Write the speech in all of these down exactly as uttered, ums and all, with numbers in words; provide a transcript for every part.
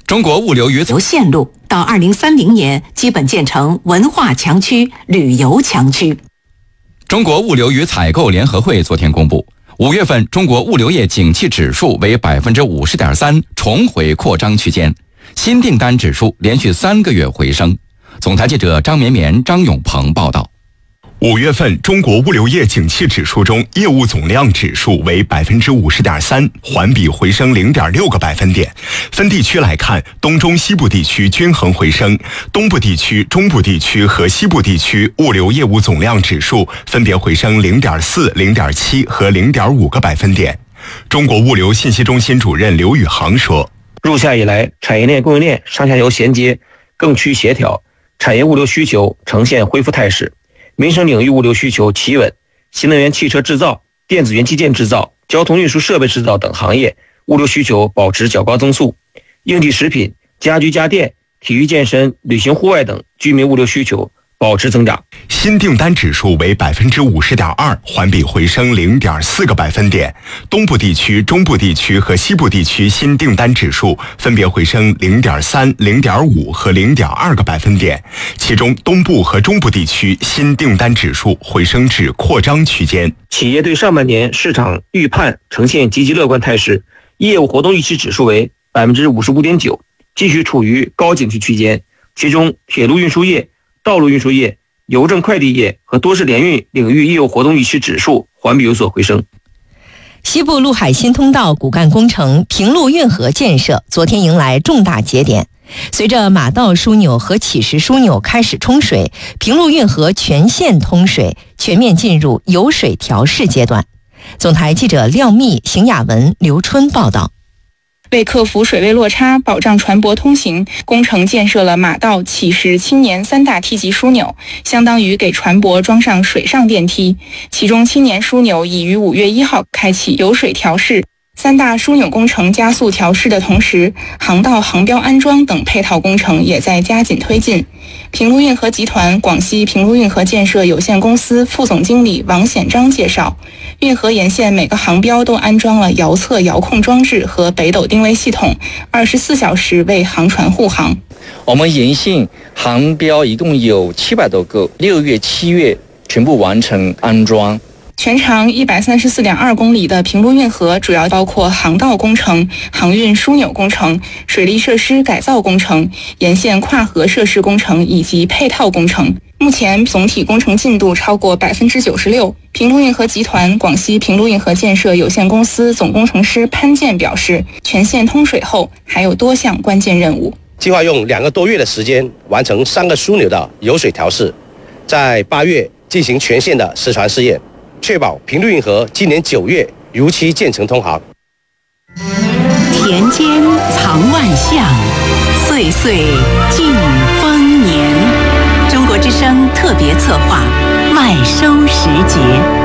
中国物流与由线路到二零三零年基本建成文化强区、旅游强区。 中国物流与采购联合会昨天公布，五月份中国物流业景气指数为百分之五十点三，重回扩张区间，新订单指数连续三个月回升。总台记者张绵绵、张永鹏报道。 五月份中国物流业景气指数中，业务总量指数为百分之五十点三，环比回升零点六个百分点。分地区来看，东中西部地区均衡回升，东部地区、中部地区和西部地区物流业务总量指数分别回升零点四、零点七和零点五个百分点。中国物流信息中心主任刘宇航说：“ 入夏以来，产业链、供应链上下游衔接更趋协调，产业物流需求呈现恢复态势。民生领域物流需求企稳，新能源汽车制造、电子元器件制造、交通运输设备制造等行业物流需求保持较高增速。应急食品、家居家电、体育健身、旅行户外等居民物流需求保持增长。 新订单指数为百分之五十点二，环比回升零点四个百分点。东部地区、中部地区和西部地区新订单指数分别回升零点三、零点五和零点二个百分点。其中，东部和中部地区新订单指数回升至扩张区间。 企业对上半年市场预判呈现积极乐观态势，业务活动预期指数为百分之五十五点九，继续处于高景气区间。其中，铁路运输业、道路运输业、邮政快递业和多式联运领域业务活动预期指数环比有所回升。 西部陆海新通道骨干工程平陆运河建设昨天迎来重大节点，随着马道枢纽和起石枢纽开始冲水，平陆运河全线通水，全面进入有水调试阶段。总台记者廖密、邢雅文、刘春报道。 为克服水位落差，保障船舶通行，工程建设了马道、起石、青年三大梯级枢纽，相当于给船舶装上水上电梯。其中青年枢纽已于五月一号开启有水调试。三大枢纽工程加速调试的同时，航道航标安装等配套工程也在加紧推进。平陆运河集团广西平陆运河建设有限公司副总经理王显章介绍，运河沿线每个航标都安装了遥测遥控装置和北斗定位系统，二十四小时为航船护航。 我们沿线航标一共有七百多个，六月、七月全部完成安装。 全长一百三十四点二公里的平陆运河主要包括航道工程、航运枢纽工程、水利设施改造工程、沿线跨河设施工程以及配套工程。目前总体工程进度超过百分之九十六。平陆运河集团广西平陆运河建设有限公司总工程师潘健表示，全线通水后还有多项关键任务。 计划用两个多月的时间完成三个枢纽的有水调试，在八月进行全线的实船试验，确保平陆运河今年九月如期建成通航。 田间藏万象，岁岁尽丰年。中国之声特别策划麦收时节。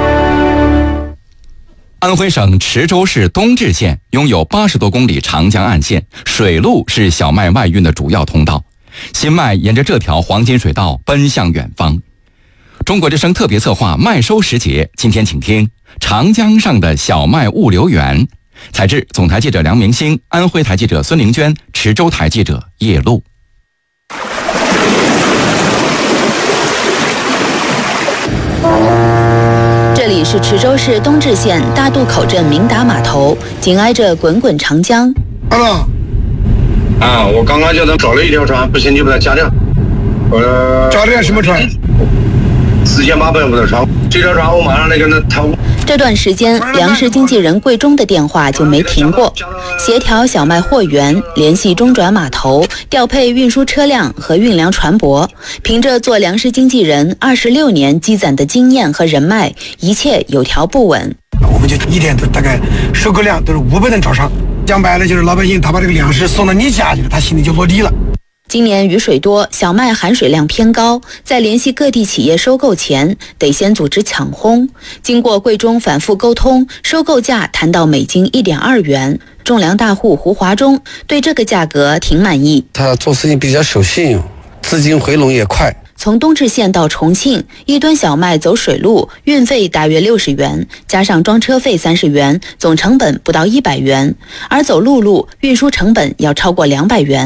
安徽省池州市东至县拥有八十多公里长江岸线，水路是小麦外运的主要通道。新麦沿着这条黄金水道奔向远方。中国之声特别策划麦收时节，今天请听长江上的小麦物流园。采制总台记者梁明星，安徽台记者孙玲娟，池州台记者叶璐。 这里是池州市东至县大渡口镇明达码头，紧挨着滚滚长江。 啊，啊，我刚刚叫他找了一条船，不行就把它加掉。呃，加掉什么船？四千八百五的船，这条船我马上来跟他谈。 这段时间，粮食经纪人贵中的电话就没停过，协调小麦货源，联系中转码头，调配运输车辆和运粮船舶。凭着做粮食经纪人二十六年积攒的经验和人脉，一切有条不紊。 我们就一天都大概收购量都是五百吨朝上，讲白了就是老百姓他把这个粮食送到你家去了，他心里就落地了。 今年雨水多，小麦含水量偏高，在联系各地企业收购前，得先组织抢烘。经过贵中反复沟通，收购价谈到每斤一点二元。种粮大户胡华忠对这个价格挺满意。 他做事情比较守信用，资金回笼也快。 从东至县到重庆，一吨小麦走水路，运费大约六十元，加上装车费三十元，总成本不到一百元；而走陆路，运输成本要超过两百元。